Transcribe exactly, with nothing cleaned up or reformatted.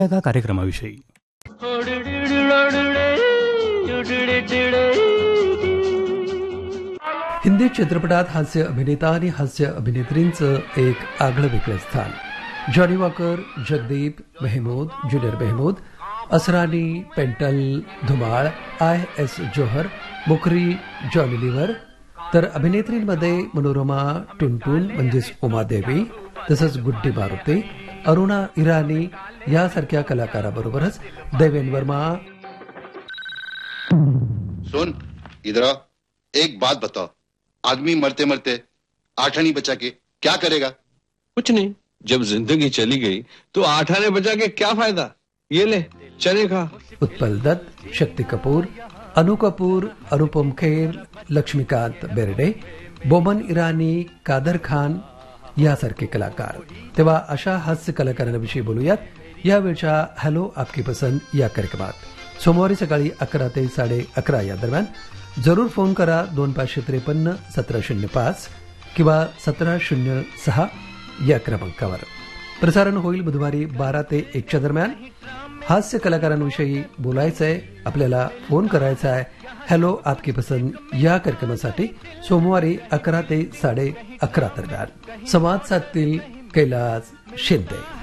या कार्यक्रमाविषयी. हिंदी चित्रपटात हास्य अभिनेता आणि हास्य अभिनेत्रींचं एक आगळं वेगळं स्थान. Johnny walker, Jagdeep, Mehmood, junior Mehmood, Asrani, Paintal, Dhumal, I S Johar, Mukhri, Johnny liver. तर अभिनेत्रींमध्ये मनोरमा टुनटुन म्हणजेच उमादेवी, तसंच गुड्डी मारुती, अरुणा इराणी यासारख्या कलाकाराबरोबरच देवेन वर्मा. सुन इधर आओ, एक बात बताओ, आदमी मरते मरते आठानी बचा के क्या करेगा? कुछ नहीं, जब जिंदगी चली गई तो आठ आने बचा के क्या फायदा? ये ले चने खा. उत्पल दत्त, शक्ती कपूर, अनु कपूर, अनुपम खेर, लक्ष्मीकांत बेर्डे, बोमन इराणी, कादर खान यासारखे कलाकार. तेव्हा अशा हास्य कलाकारांविषयी बोलूयात यावेळच्या हॅलो आपकी पसंद या कार्यक्रमात. सोमवारी सकाळी अकरा ते साडे अकरा या दरम्यान जरूर फोन करा दोन पाचशे त्रेपन्न सतरा शून्य पाच किंवा सतरा शून्य सहा या क्रमांकावर. प्रसारण होईल बुधवारी बारा ते एकच्या दरम्यान. हास्य कलाकारांविषयी बोलायचं आहे, आपल्याला फोन करायचा आहे हॅलो आपकी पसंद या कार्यक्रमासाठी सोमवारी अकरा ते साडे अकरा दरम्यान. संवाद साधतील कैलास शिंदे.